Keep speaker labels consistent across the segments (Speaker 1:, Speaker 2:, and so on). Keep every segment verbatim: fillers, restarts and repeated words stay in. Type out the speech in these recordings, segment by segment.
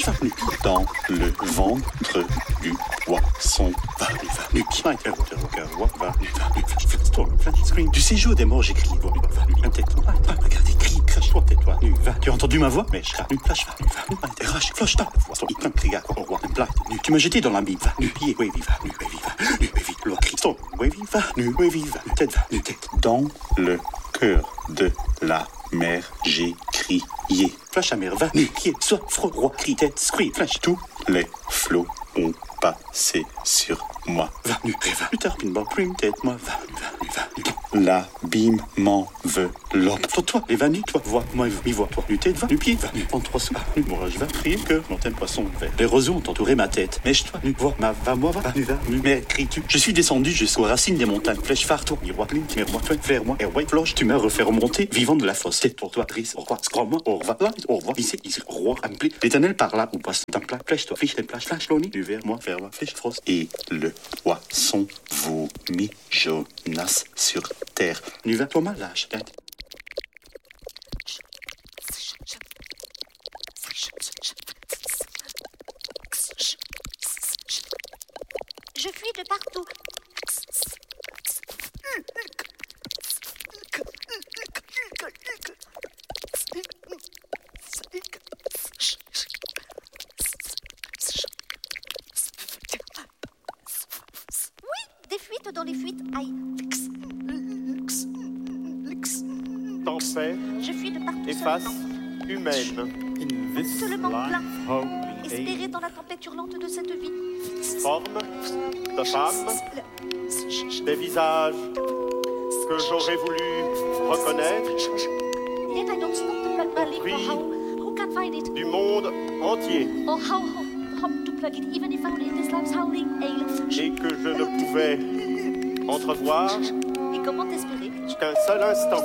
Speaker 1: va nu dans le ventre du poisson. Va nu, va nu, qui m'a interrogé au cœur, va nu, va nu, flash, storm, flash, scream. Du séjour des morts, j'écris, va nu, va nu, un tête, va nu, regarde, crie, crache-toi, tais-toi, nu, va. Tu as entendu ma voix? Mais je nu, flash, va nu, va nu, interroge, flash, ta voix, son hypnot, cria, au roi, un black, nu. Tu m'as jeté dans l'abîme, va nu, pied, wavy, va nu, wavy, va nu, wavy, loi, crie, storm, wavy, va nu, wavy, va nu, tête, va nu, tête. Dans le cœur de la mer, j'ai crié. Flash à mer, va nu, qui est soit froid, roi, crie, tête, scream, flash. Tous les flots ont passé sur moi. Va nu, va nu, tarpine, bas, prime, tête, moi, va nu, va nu, va nu. L'abîme m'enveloppe. Toi, toi, les va nu, toi, vois, moi, m'y vois, toi, nu, tête, va nu, pied, va nu, en trois sous, va nu, moi, je vais prier, cœur, montagne, poisson, vert. Les roseaux ont entouré ma tête. Mais je, toi, nu, vois, ma, va, moi, va, va nu, va nu, mais crie-tu. Je suis descendu jusqu'aux racines des montagnes. Flèche phare, toi, miroir, ligne, miroir, toi, vers moi, air white, floche, tu m'as refait remonter, vivant de la fosse. Tête pour toi, triste, au revoir, scrum-moi, au revoir, là, au revoir, ici, ici, roi, rempli. L'éternel par là, ou poisson, d'un plat, flèche, toi, fiche, les plages, flash, loni, du vers moi, vers moi, flèche, frost. Et le poisson vomit Jonas sur terre. Nu va, toi, ma lâche, tête.
Speaker 2: Je fuis de partout. Oui, des fuites dans les fuites. Aïe.
Speaker 3: Tempête,
Speaker 2: Je fuis de partout.
Speaker 3: efface,
Speaker 2: seulement.
Speaker 3: humaine,
Speaker 2: Seulement plein.
Speaker 3: holy
Speaker 2: Espérer dans la tempête hurlante de cette vie.
Speaker 3: forme de femme, des visages que j'aurais voulu reconnaître,
Speaker 2: Yet I don't stop to plug my lip for how. Who can find it?
Speaker 3: du monde entier,
Speaker 2: Or how hot to plug it, even if only this life's howling ale.
Speaker 3: et que je ne pouvais entrevoir
Speaker 2: Et comment espérer?
Speaker 3: qu'un seul instant.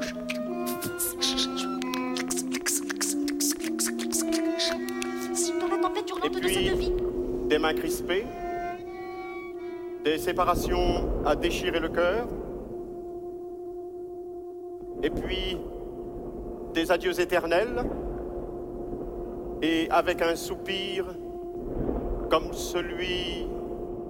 Speaker 2: Dans la tempête hurlante
Speaker 3: Et
Speaker 2: de
Speaker 3: puis-
Speaker 2: cette vie.
Speaker 3: Des mains crispées, des séparations à déchirer le cœur, et puis des adieux éternels, et avec un soupir comme celui